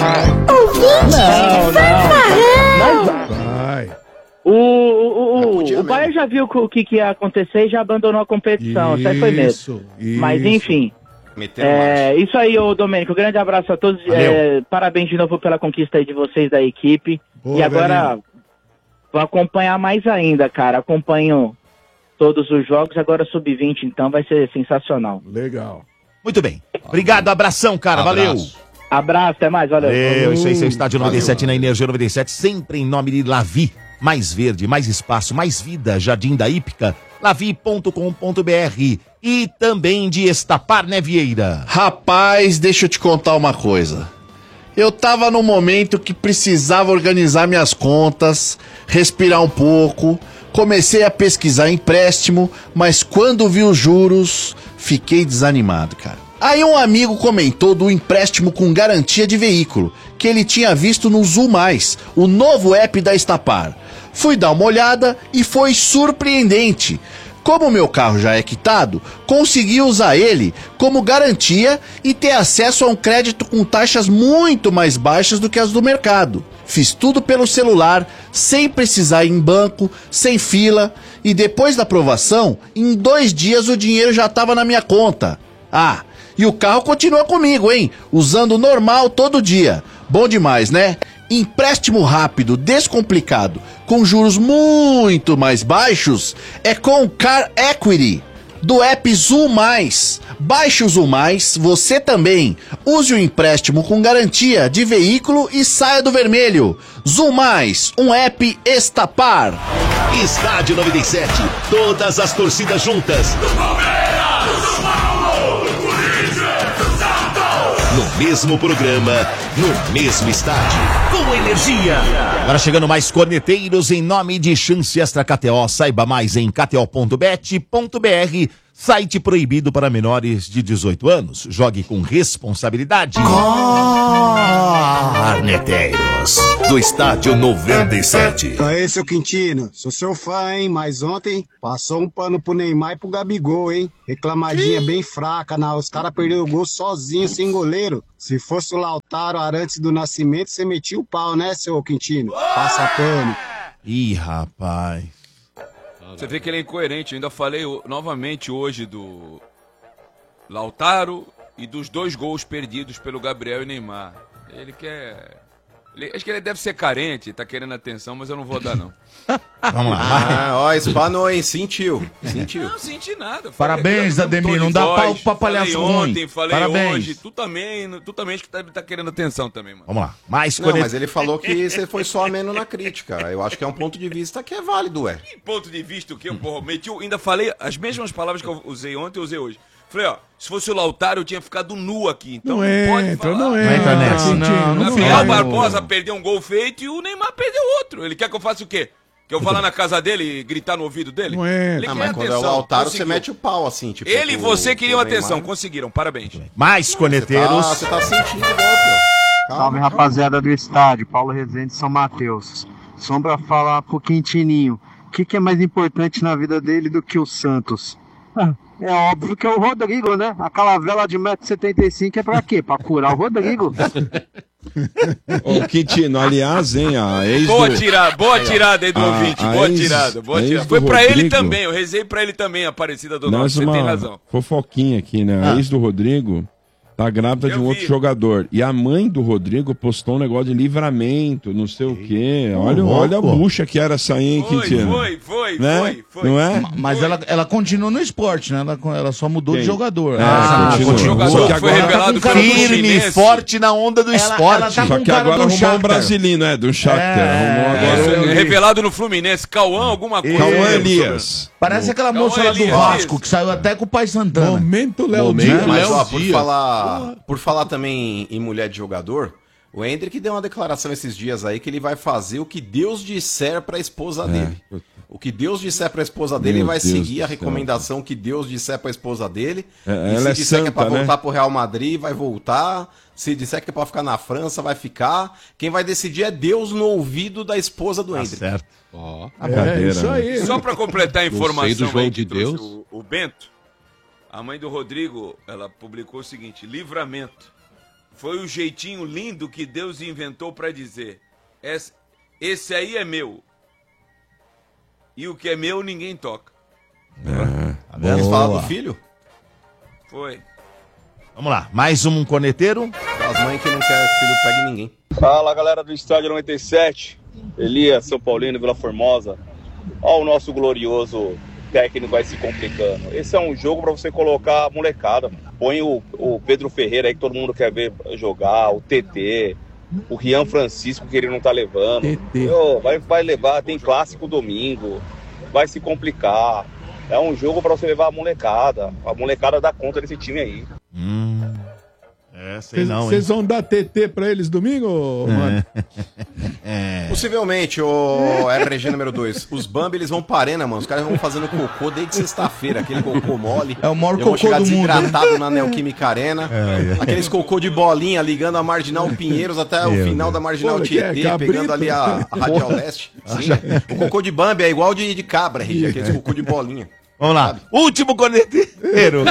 Não, não. Nós- Vai. O, o, o, o Bayern já viu o que, que ia acontecer e já abandonou a competição. Isso aí foi Isso, mesmo. Mas isso. enfim. Metendo É, isso aí, ô Domênico. Grande abraço a todos. É, parabéns de novo pela conquista aí de vocês da equipe. Boa, e agora velhinho. vou acompanhar mais ainda, cara. Acompanho todos os jogos. Agora sub vinte, então vai ser sensacional. Legal. Muito bem. Obrigado, abração, cara. Valeu. Abraço, até mais, valeu. Valeu, isso aí, seu estádio noventa e sete Valeu. na Energia noventa e sete, sempre em nome de Lavi. Mais verde, mais espaço, mais vida, Jardim da Ípica, lavi ponto com ponto br e também de Estapar, né, Vieira? Rapaz, deixa eu te contar uma coisa. Eu tava num momento que precisava organizar minhas contas, respirar um pouco, comecei a pesquisar empréstimo, mas quando vi os juros, fiquei desanimado, cara. Aí um amigo comentou do empréstimo com garantia de veículo, que ele tinha visto no Zul Mais, o novo app da Estapar. Fui dar uma olhada e foi surpreendente. Como meu carro já é quitado, consegui usar ele como garantia e ter acesso a um crédito com taxas muito mais baixas do que as do mercado. Fiz tudo pelo celular, sem precisar ir em banco, sem fila, e depois da aprovação, em dois dias o dinheiro já estava na minha conta. Ah, e o carro continua comigo, hein? Usando normal todo dia. Bom demais, né? Empréstimo rápido, descomplicado, com juros muito mais baixos, é com o Car Equity, do app Zul Mais. Baixe o Zul Mais, você também. Use o empréstimo com garantia de veículo e saia do vermelho. Zul Mais, um app Estapar. Estádio noventa e sete, todas as torcidas juntas. mesmo programa, no mesmo estádio. Com energia. Agora chegando mais corneteiros em nome de Chance Extra K T O. Saiba mais em k t o ponto bet ponto b r. Site proibido para menores de dezoito anos. Jogue com responsabilidade. Corneteiros do Estádio noventa e sete. Aí, seu Quintino, sou seu fã, hein? Mas ontem passou um pano pro Neymar e pro Gabigol, hein? Reclamadinha bem fraca, né? Os caras perderam o gol sozinho, sem goleiro. Se fosse o Lautaro Arantes do Nascimento, você metia o pau, né, seu Quintino? Passa pano. Ih, rapaz. Você vê que ele é incoerente. Eu ainda falei o- novamente hoje do Lautaro e dos dois gols perdidos pelo Gabriel e Neymar. Ele quer... ele- acho que ele deve ser carente, tá querendo atenção, mas eu não vou dar, não. Vamos Ah, ó, espanou, hein? Sentiu. Sentiu. Não senti nada. Parabéns, Falei, Ademir, tom não de dá voz, palco pra palhaço falei ruim. ontem, falei Parabéns. hoje. Tu também, tu também acho que tá, tá querendo atenção também, mano. Vamos lá. Mais Não, cornet... mas ele falou que você foi só ameno na crítica. Eu acho que é um ponto de vista que é válido, ué. Que ponto de vista o que eu porra, meti, o- ainda falei as mesmas palavras que eu usei ontem, eu usei hoje. Falei, ó, se fosse o Lautaro eu tinha ficado nu aqui, então Não não, pode entra, falar. não entra nessa. Não, não, não Afinal, vai. o Barbosa perdeu um gol feito e o Neymar perdeu outro. Ele quer que eu faça o quê? Que eu vá lá na casa dele e gritar no ouvido dele? Não é. Ele Ah, quer mas quando é o atenção, Lautaro, conseguiu. você mete o pau, assim, tipo... Ele e pro- você queriam pro Neymar. atenção, conseguiram, parabéns. Mais corneteiros. Ah, você tá sentindo, ó. Salve, rapaziada do estádio. Paulo Rezende, São Mateus. Sombra fala pro Quintininho. O que, que é mais importante na vida dele do que o Santos? Ah, é óbvio que é o Rodrigo, né? Aquela vela de um metro e setenta e cinco é pra quê? Pra curar o Rodrigo. Ô, Quintino, aliás, hein, a ex Boa do... tirada, boa tirada aí do A- ouvinte, a boa ex- tirada, boa a ex tirada. do Foi pra ele Rodrigo. também, eu rezei pra ele também, Aparecida do Nós Norte, você uma tem razão. fofoquinha aqui, né? A Ah. ex do Rodrigo tá grávida de um Eu outro vi. jogador. E a mãe do Rodrigo postou um negócio de livramento, não sei o quê. Olha, louco. olha a bucha que era essa aí, hein, Foi, Quintino? foi, foi, Né? foi, foi. Não é? Mas ela, ela continua no esporte, né? Ela, ela só mudou Quem? de jogador. É, Ah, continua. O jogador Só que que foi agora revelado tá com pelo cara Firme e Fluminense. forte na onda do Ela- esporte. ela tá Só com que cara agora do arrumou um Shakhtar. brasileiro, né? Do Shakhtar. É, Arrumou agora Isso, um... é revelado no Fluminense, Cauã alguma coisa. Cauã É, Elias. Parece aquela Calma moça lá aí, do Elias. Vasco, que saiu até com o pai Santana. Momento Léo Momento Dias. Mas, Léo ó, por Dias. falar, por falar também em mulher de jogador, o Hendrick deu uma declaração esses dias aí que ele vai fazer o que Deus disser pra esposa dele. O que Deus disser pra esposa dele, Meu ele vai Deus seguir a do céu. recomendação que Deus disser pra esposa dele. É, e ela se é disser que é pra santa, né? voltar pro Real Madrid, vai voltar. Se disser que é pra ficar na França, vai ficar. Quem vai decidir é Deus no ouvido da esposa do Hendrick. Certo. Ó, A É cadeira, isso né? aí. Só pra completar a Gostei informação do João aí de que trouxe Deus. O, o Bento, a mãe do Rodrigo, ela publicou o seguinte: livramento. Foi o jeitinho lindo que Deus inventou pra dizer: esse, esse aí é meu. E o que é meu ninguém toca. Tá Vamos vendo? falar do filho? Foi. Vamos lá. Mais um corneteiro. As mães que não querem que o filho pegue ninguém. Fala, galera do Estádio noventa e sete. Elias, São Paulino, Vila Formosa. Ó, o nosso glorioso técnico vai se complicando. Esse é um jogo pra você colocar a molecada, mano. Põe o, o Pedro Ferreira aí que todo mundo quer ver jogar, o T T, o Rian Francisco que ele não tá levando. T T. Ô, vai, vai levar, tem clássico domingo, vai se complicar. É um jogo pra você levar a molecada. A molecada dá conta desse time aí. Hum. É, sei não, hein? Vocês vão dar T T pra eles domingo, mano? É. Possivelmente, o R G número dois. Os Bambi, eles vão pra arena, mano. Os caras vão fazendo cocô desde sexta-feira. Aquele cocô mole. É o maior Eu vou cocô chegar do mundo. desidratado na Neoquímica Arena. Aqueles cocô de bolinha ligando a Marginal Pinheiros até o Meu final da Marginal Pô, que é, Tietê, cabrito? pegando ali a, a Radial Leste. Sim, o cocô de Bambi é igual de, de cabra, R G. Aqueles cocô de bolinha. Vamos lá. Último corneteiro.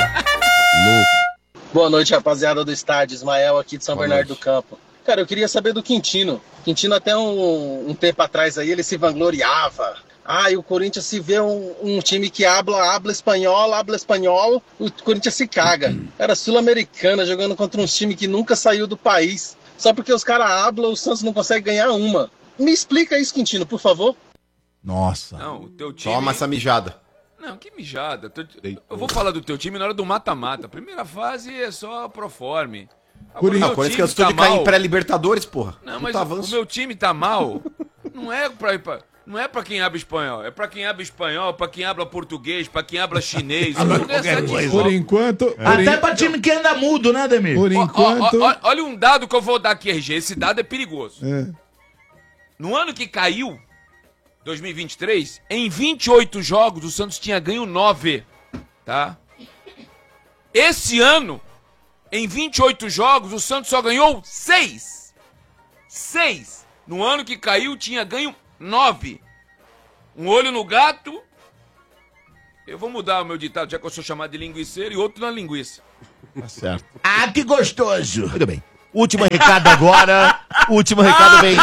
Boa noite, rapaziada do estádio. Ismael aqui de São Boa Bernardo noite. do Campo. Cara, eu queria saber do Quintino. Quintino até um, um tempo atrás aí, ele se vangloriava. Ah, e o Corinthians se vê um, um time que habla, habla espanhol, habla espanhol, o Corinthians se caga. Era sul-americana, jogando contra um time que nunca saiu do país. Só porque os caras hablam, o Santos não consegue ganhar uma. Me explica isso, Quintino, por favor. Nossa. Não, o teu time. Toma essa mijada. Não, que mijada. Teu- Eu vou falar do teu time na hora do mata-mata. Primeira fase é só proforme. Agora, Ah, meu o Corinthians time cansou de tá cair mal. em pré-Libertadores, porra. Não, Puta mas o avanço. meu time tá mal. Não é pra ir pra... Não é pra quem habla espanhol, é pra quem habla espanhol, pra quem habla português, pra quem habla chinês. Tudo é sete Por jogos. enquanto. por Até en- pra time que anda mudo, né, Ademir? Por Ó, ó, enquanto. ó, olha um dado que eu vou dar aqui, R G. Esse dado é perigoso. É. No ano que caiu, dois mil e vinte e três, em vinte e oito jogos o Santos tinha ganho nove, tá? Esse ano, em vinte e oito jogos, o Santos só ganhou seis. seis. No ano que caiu tinha ganho nove. Um olho no gato. Eu vou mudar o meu ditado, já que eu sou chamado de linguiceiro, e outro na linguiça. Tá certo. Ah, que gostoso. Muito bem. Último recado agora. Último recado vem.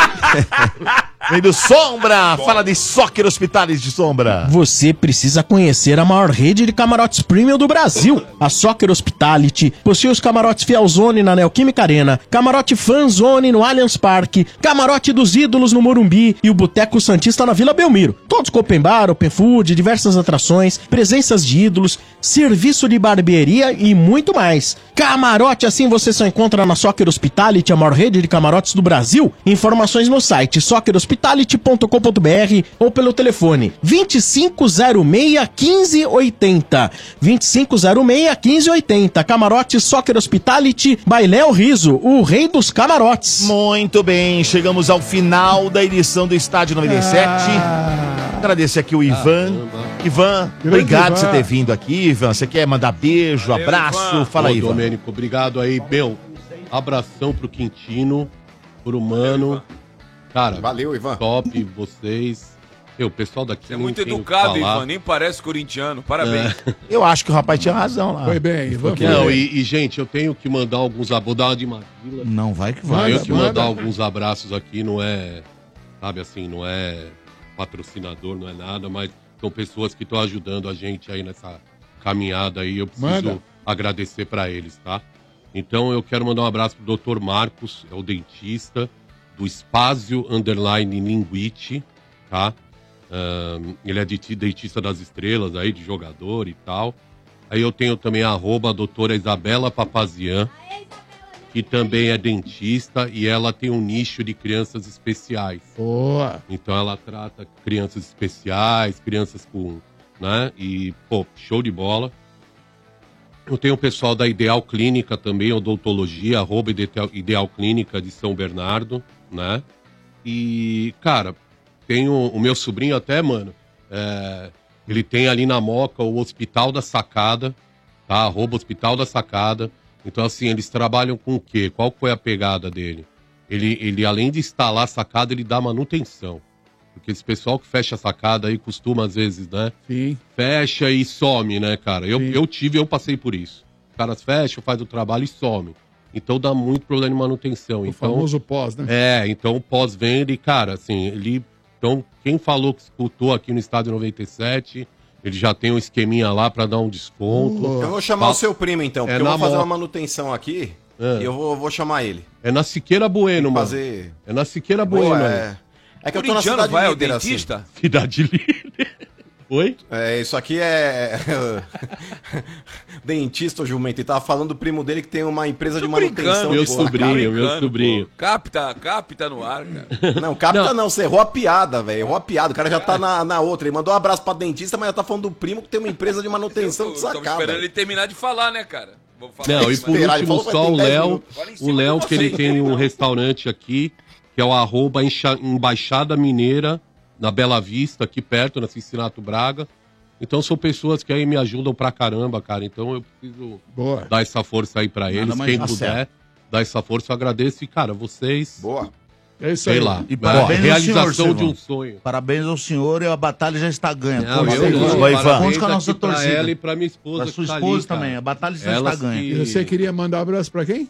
Vem do Sombra. Fala de Soccer Hospitales de Sombra. Você precisa conhecer a maior rede de camarotes premium do Brasil. A Soccer Hospitality possui os camarotes Fielzone na Neoquímica Arena, camarote Fanzone no Allianz Parque, camarote dos Ídolos no Morumbi e o Boteco Santista na Vila Belmiro. Todos com open bar, open food, diversas atrações, presenças de ídolos, serviço de barbearia e muito mais. Camarote assim você só encontra na Soccer Hospitality, a maior rede de camarotes do Brasil. Informações no site soccer hospitality ponto com ponto b r ou pelo telefone vinte e cinco zero seis, quinze oitenta. vinte e cinco zero seis, quinze oitenta. Camarote Soccer Hospitality, Bailéu Riso, o rei dos camarotes. Muito bem, chegamos ao final da edição do Estádio noventa e sete. Agradecer aqui o Ivan. Ivan, obrigado por você ter vindo aqui, Ivan. Você quer mandar beijo, Valeu, abraço? Ivan. Fala aí, Ô, Ivan. Domênico, obrigado aí, meu. Abração pro Quintino, pro Mano. Cara, valeu, Ivan. Top, vocês. Eu, o pessoal daqui. Você é muito educado, Ivan, nem parece corintiano. Parabéns. É. Eu acho que o rapaz tinha razão lá. Foi bem, Ivan. Porque, não, e, e, gente, eu tenho que mandar alguns abraços. Vou dar uma de Maguila. Não vai que vai. vai. Eu tenho que manda. mandar alguns abraços aqui, não é. Sabe assim, não é patrocinador, não é nada, mas são pessoas que estão ajudando a gente aí nessa caminhada aí. Eu preciso Manda. agradecer pra eles, tá? Então eu quero mandar um abraço pro doutor Marcos, é o dentista do Spazio Underline Linguite, tá? Um, ele é de- dentista das estrelas aí, de jogador e tal. Aí eu tenho também a arroba a doutora Isabela Papazian, que também é dentista e ela tem um nicho de crianças especiais. Boa. Então ela trata crianças especiais, crianças com, né? E, pô, show de bola. Eu tenho o pessoal da Ideal Clínica também, odontologia, arroba Ideal, Ideal Clínica de São Bernardo, né? E, cara, tem o, o meu sobrinho até, mano, é, ele tem ali na Moca o Hospital da Sacada, tá? Arroba Hospital da Sacada. Então, assim, eles trabalham com o quê? Qual foi a pegada dele? Ele, ele além de instalar a sacada, ele dá manutenção. Porque esse pessoal que fecha a sacada aí costuma, às vezes, né? Sim. Fecha e some, né, cara? Eu, eu tive, eu passei por isso. Os caras fecham, faz o trabalho e some. Então dá muito problema de manutenção. O então, famoso pós, né? É, então pós-venda e, cara, assim, ele... Então, quem falou que escutou aqui no Estádio noventa e sete, ele já tem um esqueminha lá pra dar um desconto. Eu vou chamar Tá- o seu primo, então, porque É eu na vou fazer Moca. uma manutenção aqui É. e eu vou, vou chamar ele. É na Siqueira Bueno, mano. fazer- É na Siqueira Boa, Bueno, é. mano. É que eu tô na cidade vai ao líder, dentista? assim. Cidade líder. Oi? É, isso aqui é... Dentista, o jumento. Ele tava falando do primo dele que tem uma empresa de manutenção. Meu de porra. sobrinho, meu Brincando, sobrinho. pô. Capta, capta no ar, cara. Não, capta não. Você errou a piada, velho. Errou a piada. O cara já tá na, na outra. Ele mandou um abraço pra dentista, mas já tá falando do primo que tem uma empresa de manutenção de Tô sacada. esperando ele terminar de falar, né, cara? Vou falar Não, e isso, por mas- Esperar, ele último, falou que vai só ter o dez Léo, minutos. Fala em o cima Léo de que ele você. tem um restaurante aqui, que é o arroba Encha- Embaixada Mineira, na Bela Vista, aqui perto, na Cincinato Braga. Então são pessoas que aí me ajudam pra caramba, cara. Então eu preciso Boa. dar essa força aí pra eles. mais Quem tá puder, certo. dar essa força, eu agradeço. E, cara, vocês, Boa. É isso sei aí. lá, E é, parabéns ao realização senhor, de um Silvão. sonho. Parabéns ao senhor e a batalha já está ganha. Não, Conte eu, com- eu, Oi, Ivan. parabéns Conte com a nossa aqui pra torcida. ela e pra minha esposa. Pra sua que tá esposa ali, cara. também. A batalha já Elas está ganha. que- E você queria mandar um abraço pra quem?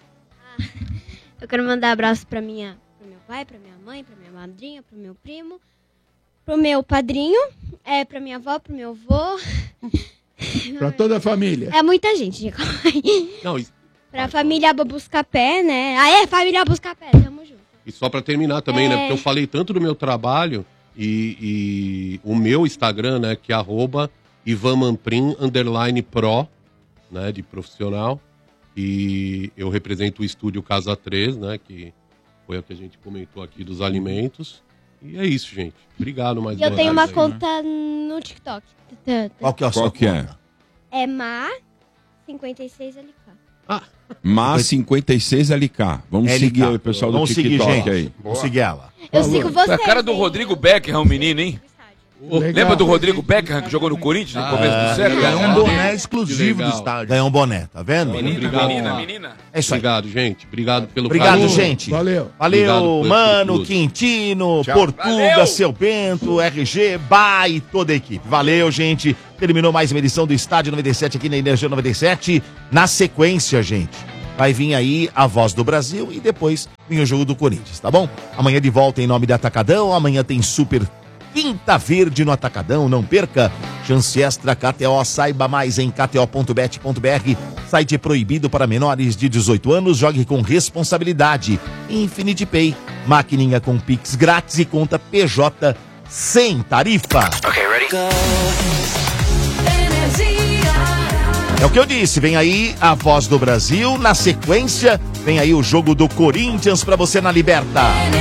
Eu quero mandar abraço pra minha, pro meu pai, pra minha mãe, pra minha madrinha, pro meu primo, pro meu padrinho, é, pra minha avó, pro meu avô. Pra toda a família. É muita gente, gente. Não, e, Pra família Buscapé, né? Ah, é, família Buscapé, tamo junto. e só pra terminar também, né? É. Porque eu falei tanto do meu trabalho e, e o meu Instagram, né? Que é arroba Ivan Manprim, underline pro, né? De profissional. E eu represento o estúdio Casa três, né? Que foi o que a gente comentou aqui dos alimentos. E é isso, gente. Obrigado mais E eu uma tenho vez uma aí. conta no TikTok. Qual que é a sua Qual que é? conta? É Ma cinquenta e seis L K. Mas cinquenta e seis L K. Vamos L K. seguir aí o pessoal do Vamos seguir, TikTok gente. aí. Vamos seguir ela. Eu sigo você. A cara do Rodrigo Beckham, um menino, hein? Lembra do Rodrigo Beckham que jogou no Corinthians no começo do século? Ganhou um boné exclusivo do estádio. Ganhou um boné, tá vendo? Obrigado. Menina, menina. É isso aí. Obrigado, gente. Obrigado pelo Obrigado, carinho. gente. Valeu. Valeu, Obrigado por Mano, tudo. Quintino, Tchau. Portuga, Valeu. Seu Bento, R G, Ba e toda a equipe. Valeu, gente. Terminou mais uma edição do Estádio noventa e sete aqui na Energia noventa e sete. Na sequência, gente, vai vir aí a Voz do Brasil e depois vem o jogo do Corinthians, tá bom? Amanhã de volta em nome da Atacadão. Amanhã tem Super Quinta Verde no Atacadão, não perca. Chance extra K T O, saiba mais em k t o ponto bet ponto b r. Site proibido para menores de dezoito anos, jogue com responsabilidade. Infinity Pay, maquininha com Pix grátis e conta P J sem tarifa. É o que eu disse, vem aí a Voz do Brasil, na sequência vem aí o jogo do Corinthians para você na Liberta.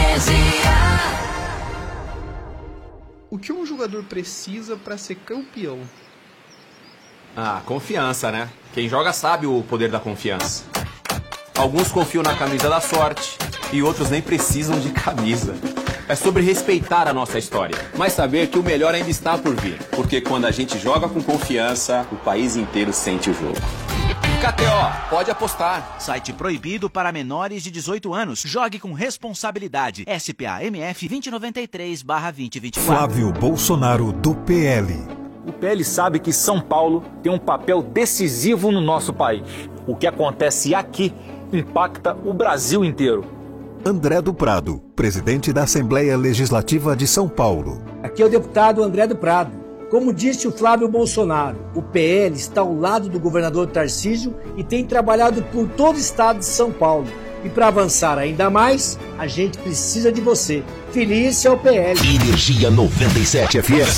O que um jogador precisa para ser campeão? Ah, confiança, né? Quem joga sabe o poder da confiança. Alguns confiam na camisa da sorte e outros nem precisam de camisa. É sobre respeitar a nossa história, mas saber que o melhor ainda está por vir. Porque quando a gente joga com confiança, o país inteiro sente o jogo. K T O, pode apostar. Site proibido para menores de dezoito anos. Jogue com responsabilidade. S P A M F vinte e noventa e três barra vinte e vinte e quatro. Flávio Bolsonaro, do P L. O P L sabe que São Paulo tem um papel decisivo no nosso país. O que acontece aqui impacta o Brasil inteiro. André do Prado, presidente da Assembleia Legislativa de São Paulo. Aqui é o deputado André do Prado. Como disse o Flávio Bolsonaro, o P L está ao lado do governador Tarcísio e tem trabalhado por todo o estado de São Paulo. E para avançar ainda mais, a gente precisa de você. Feliz é o P L. Energia noventa e sete F M.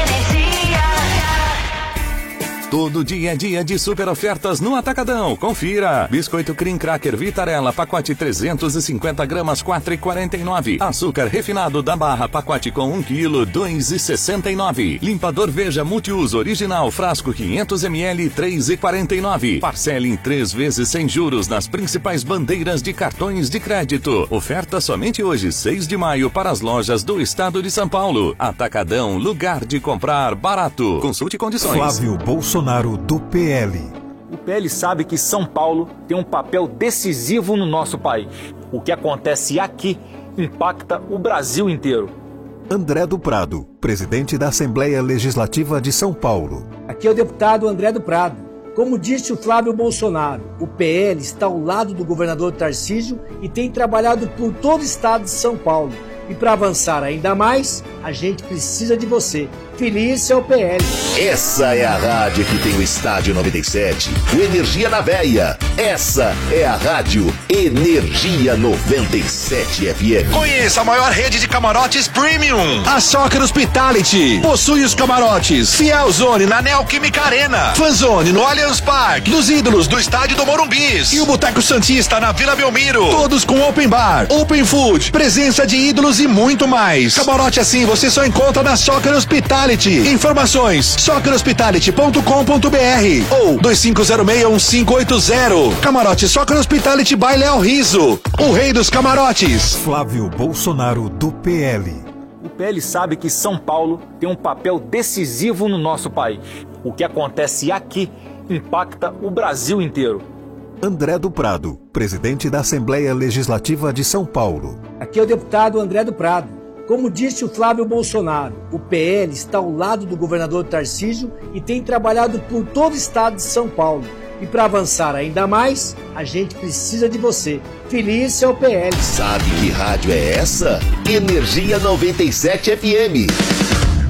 Todo dia é dia de super ofertas no Atacadão. Confira. Biscoito Cream Cracker Vitarella, pacote trezentos e cinquenta gramas, quatro reais e quarenta e nove centavos. Açúcar refinado da Barra, pacote com um quilo, dois reais e sessenta e nove centavos. Limpador Veja Multiuso Original, frasco quinhentos mililitros, três reais e quarenta e nove centavos. Parcele em três vezes sem juros nas principais bandeiras de cartões de crédito. Oferta somente hoje, seis de maio, para as lojas do estado de São Paulo. Atacadão, lugar de comprar barato. Consulte condições. Flávio Bolsonaro, do P L. O P L sabe que São Paulo tem um papel decisivo no nosso país. O que acontece aqui impacta o Brasil inteiro. André do Prado, presidente da Assembleia Legislativa de São Paulo. Aqui é o deputado André do Prado. Como disse o Flávio Bolsonaro, o P L está ao lado do governador Tarcísio e tem trabalhado por todo o estado de São Paulo. E para avançar ainda mais, a gente precisa de você. Feliz é o P L. Essa é a rádio que tem o Estádio noventa e sete, o Energia na Veia. Essa é a rádio Energia noventa e sete F M. Conheça a maior rede de camarotes premium. A Soccer Hospitality possui os camarotes Fiel Zone na Neoquímica Arena, Fanzone no Allianz Parque, dos ídolos do estádio do Morumbis e o Boteco Santista na Vila Belmiro. Todos com open bar, open food, presença de ídolos e muito mais. Camarote assim você só encontra na Soccer Hospitality. Informações soccer hospitality ponto com ponto b r ou dois cinco zero seis um cinco oito zero. Camarote Soccer Hospitality by Léo Riso, o rei dos camarotes. Flávio Bolsonaro, do P L. O P L sabe que São Paulo tem um papel decisivo no nosso país. O que acontece aqui impacta o Brasil inteiro. André do Prado, presidente da Assembleia Legislativa de São Paulo. Aqui é o deputado André do Prado. Como disse o Flávio Bolsonaro, o P L está ao lado do governador Tarcísio e tem trabalhado por todo o estado de São Paulo. E para avançar ainda mais, a gente precisa de você. Feliz é o P L. Sabe que rádio é essa? Energia noventa e sete F M.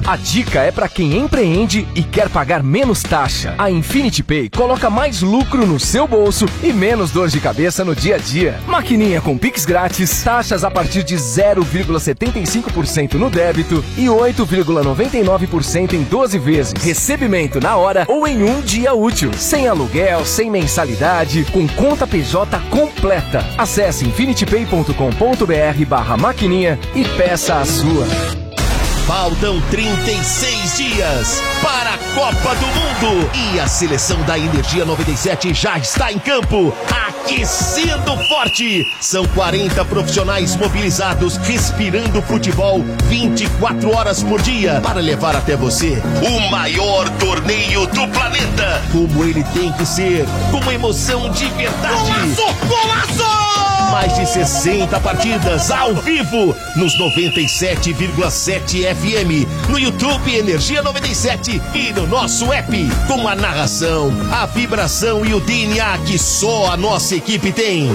A dica é para quem empreende e quer pagar menos taxa. A Infinity Pay coloca mais lucro no seu bolso e menos dor de cabeça no dia a dia. Maquininha com Pix grátis, taxas a partir de zero vírgula setenta e cinco por cento no débito e oito vírgula noventa e nove por cento em doze vezes. Recebimento na hora ou em um dia útil. Sem aluguel, sem mensalidade, com conta P J completa. Acesse infinitypay.com.br barra maquininha e peça a sua. Faltam trinta e seis dias para a Copa do Mundo e a seleção da Energia noventa e sete já está em campo, aquecendo forte. São quarenta profissionais mobilizados, respirando futebol vinte e quatro horas por dia para levar até você o maior torneio do planeta, como ele tem que ser, com uma emoção de verdade. Golaço! Golaço! Mais de sessenta partidas ao vivo nos noventa e sete vírgula sete F M, no YouTube Energia noventa e sete e no nosso app, com a narração, a vibração e o D N A que só a nossa equipe tem.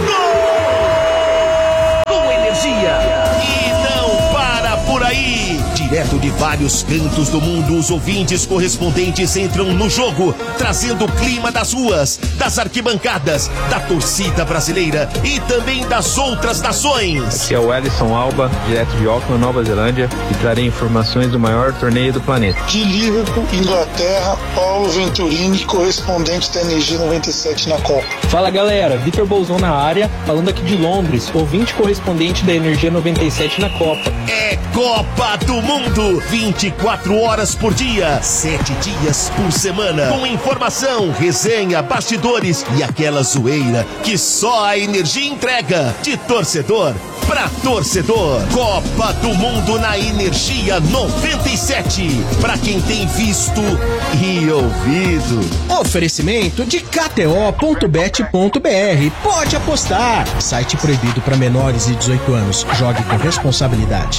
Com Energia. E não para por aí. Direto de vários cantos do mundo, os ouvintes correspondentes entram no jogo, trazendo o clima das ruas, das arquibancadas, da torcida brasileira e também das outras nações. Aqui é o Ellison Alba, direto de Auckland, Nova Zelândia, e trarei informações do maior torneio do planeta. De Liverpool, Inglaterra, Paulo Venturini, correspondente da Energia noventa e sete na Copa. Fala galera, Vitor Bolzon na área, falando aqui de Londres, ouvinte correspondente da Energia noventa e sete na Copa. É Copa do Mundo, vinte e quatro horas por dia, sete dias por semana, com informação, resenha, bastidores e aquela zoeira que só a Energia entrega, de torcedor pra torcedor. Copa do Mundo na Energia noventa e sete, pra quem tem visto e ouvido. Oferecimento de K T O ponto bet ponto B R. Pode apostar. Site proibido para menores de dezoito anos. Jogue com responsabilidade.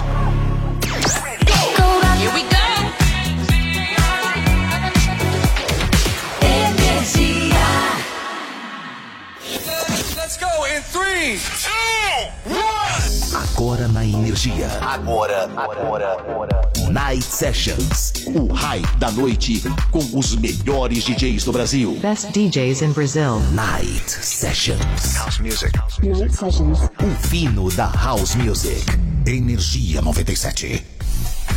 Agora na Energia. Agora, agora, agora. Night Sessions. O hype da noite com os melhores D Js do Brasil. Best D Js in Brazil. Night Sessions. House music. Night Sessions. O fino da House Music. Energia noventa e sete.